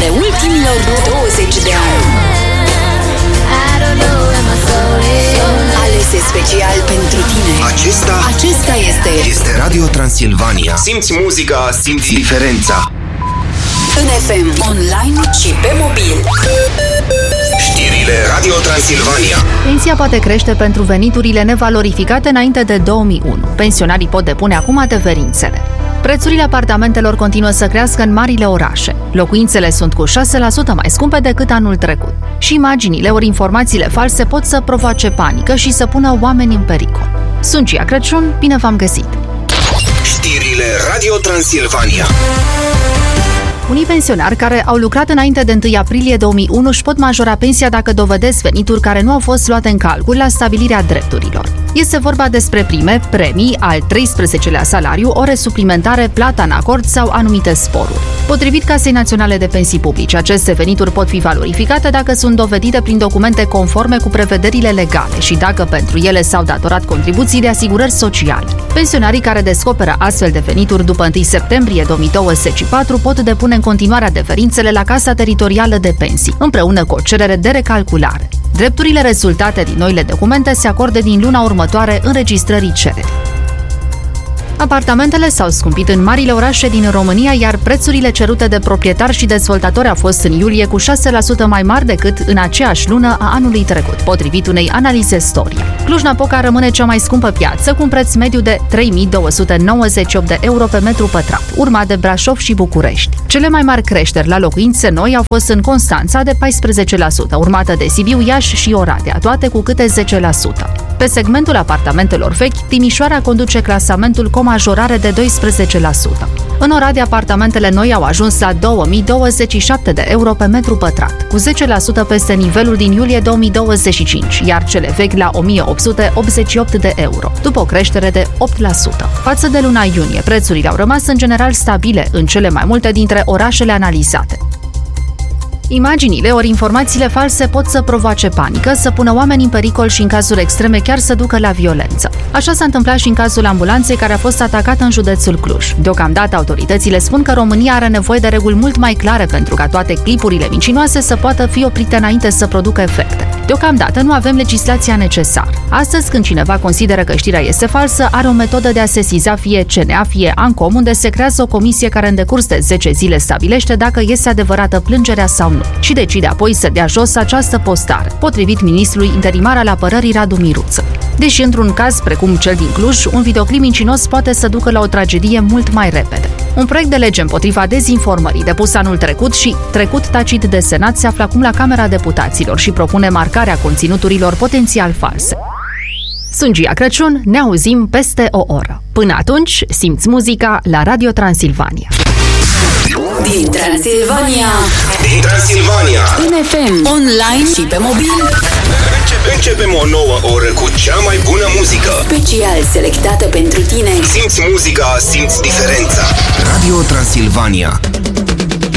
ale ultimilor 20 de ani. Alese special pentru tine. Acesta este Radio Transilvania. Simți muzica, simți diferența. în FM, online și pe mobil. Știrile Radio Transilvania. Pensia poate crește pentru veniturile nevalorificate înainte de 2001. Pensionarii pot depune acum adeverințele. Prețurile apartamentelor continuă să crească în marile orașe. Locuințele sunt cu 6% mai scumpe decât anul trecut. Și imaginile ori informațiile false pot să provoace panică și să pună oameni în pericol. Sunt Gia Crăciun, bine v-am găsit! Știrile Radio Transilvania. Unii pensionari care au lucrat înainte de 1 aprilie 2001 își pot majora pensia dacă dovedesc venituri care nu au fost luate în calcul la stabilirea drepturilor. Este vorba despre prime, premii, al 13-lea salariu, ore suplimentare, plata în acord sau anumite sporuri. Potrivit Casei Naționale de Pensii Publice, aceste venituri pot fi valorificate dacă sunt dovedite prin documente conforme cu prevederile legale și dacă pentru ele s-au datorat contribuții de asigurări sociale. Pensionarii care descoperă astfel de venituri după 1 septembrie 2024 pot depune în continuare adeverințele la Casa Teritorială de Pensii, împreună cu o cerere de recalculare. Drepturile rezultate din noile documente se acordă din luna următoare înregistrării cererii. Apartamentele s-au scumpit în marile orașe din România, iar prețurile cerute de proprietari și dezvoltatori au fost în iulie cu 6% mai mari decât în aceeași lună a anului trecut, potrivit unei analize Storia. Cluj-Napoca rămâne cea mai scumpă piață, cu un preț mediu de 3.298 de euro pe metru pătrat, urmat de Brașov și București. Cele mai mari creșteri la locuințe noi au fost în Constanța de 14%, urmată de Sibiu, Iași și Oradea, toate cu câte 10%. Pe segmentul apartamentelor vechi, Timișoara conduce clasamentul cu o majorare de 12%. În Oradea, apartamentele noi au ajuns la 2027 de euro pe metru pătrat, cu 10% peste nivelul din iulie 2025, iar cele vechi la 1888 de euro, după o creștere de 8%. Față de luna iunie, prețurile au rămas în general stabile în cele mai multe dintre orașele analizate. Imaginile ori informațiile false pot să provoace panică, să pună oameni în pericol și în cazuri extreme chiar să ducă la violență. Așa s-a întâmplat și în cazul ambulanței care a fost atacată în județul Cluj. Deocamdată autoritățile spun că România are nevoie de reguli mult mai clare pentru ca toate clipurile mincinoase să poată fi oprite înainte să producă efecte. Deocamdată nu avem legislația necesară. Astăzi, când cineva consideră că știrea este falsă, are o metodă de a sesiza fie CNA, fie ANCOM, unde se creează o comisie care în decurs de 10 zile stabilește dacă este adevărată plângerea sau nu și decide apoi să dea jos această postare, potrivit ministrului interimar al apărării Radu Miruță. Deși într-un caz precum cel din Cluj, un videoclip mincinos poate să ducă la o tragedie mult mai repede. Un proiect de lege împotriva dezinformării depus anul trecut și trecut tacit de Senat se află acum la Camera Deputaților și propune marcarea conținuturilor potențial false. Sunt Gia Crăciun, ne auzim peste o oră. Până atunci, simți muzica la Radio Transilvania. Din Transilvania, în FM, online și pe mobil. Începem o nouă oră cu cea mai bună muzică. Special selectată pentru tine. Simți muzica, simți diferența. Radio Transilvania.